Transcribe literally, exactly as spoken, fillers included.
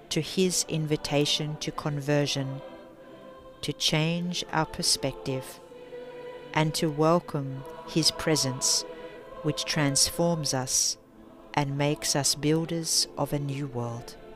to His invitation to conversion, to change our perspective, and to welcome His presence, which transforms us and makes us builders of a new world.